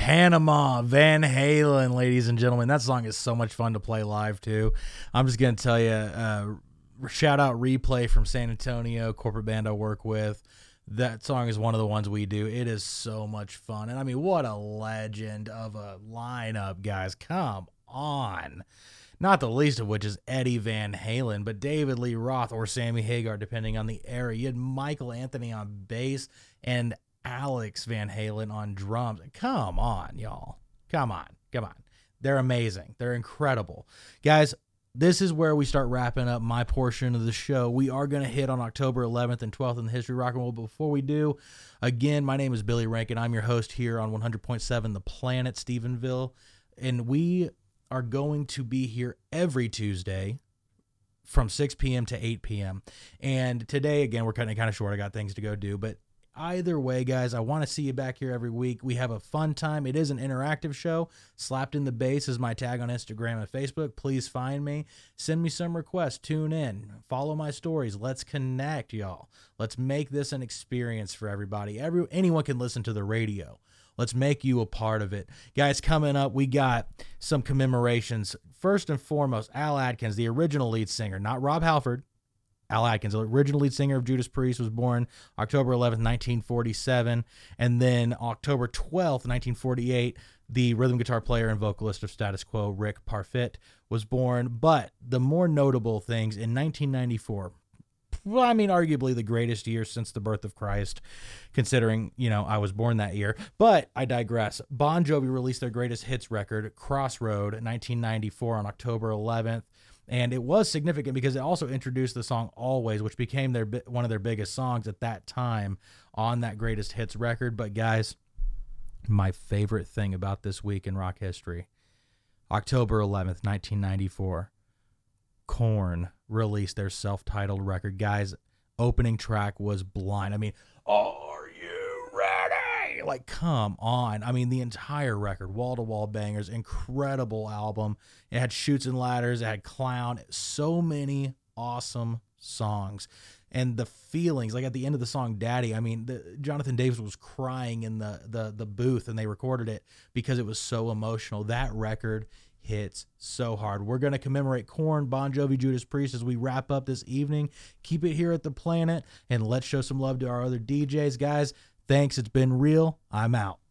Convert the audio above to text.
Panama, Van Halen, ladies and gentlemen. That song is so much fun to play live, too. I'm just going to tell you, shout out Replay from San Antonio, corporate band I work with. That song is one of the ones we do. It is so much fun. And I mean, what a legend of a lineup, guys. Come on. Not the least of which is Eddie Van Halen, but David Lee Roth or Sammy Hagar, depending on the era. You had Michael Anthony on bass and Alex Van Halen on drums. Come on, y'all. Come on. They're amazing. They're incredible. Guys, this is where we start wrapping up my portion of the show. We are going to hit on October 11th and 12th in the history of rock and roll. But before we do, again, my name is Billy Rankin. I'm your host here on 100.7 The Planet, Stephenville. And we are going to be here every Tuesday from 6 p.m. to 8 p.m. And today, again, we're cutting it kind of short. I got things to go do. But either way, guys, I want to see you back here every week. We have a fun time. It is an interactive show. Slapped in the Bass is my tag on Instagram and Facebook. Please find me. Send me some requests. Tune in. Follow my stories. Let's connect, y'all. Let's make this an experience for everybody. Anyone can listen to the radio. Let's make you a part of it. Guys, coming up, we got some commemorations. First and foremost, Al Atkins, the original lead singer, not Rob Halford. Al Atkins, the original lead singer of Judas Priest, was born October 11th, 1947. And then October 12th, 1948, the rhythm guitar player and vocalist of Status Quo, Rick Parfitt, was born. But the more notable things, in 1994, well, I mean, arguably the greatest year since the birth of Christ, considering, I was born that year. But I digress. Bon Jovi released their greatest hits record, Crossroad, 1994, on October 11th. And it was significant because it also introduced the song Always, which became one of their biggest songs at that time on that greatest hits record. But guys, my favorite thing about this week in rock history, October 11th, 1994, Korn released their self-titled record. Guys, opening track was Blind. I mean, are you ready? Like, come on. I mean, the entire record, wall-to-wall bangers, incredible album. It had Chutes and Ladders, it had Clown, so many awesome songs. And the feelings, like at the end of the song Daddy, I mean, Jonathan Davis was crying in the booth, and they recorded it because it was so emotional. That record hits so hard. We're going to commemorate Korn, Bon Jovi, Judas Priest as we wrap up this evening. Keep it here at The Planet, and let's show some love to our other DJs. Guys, thanks. It's been real. I'm out.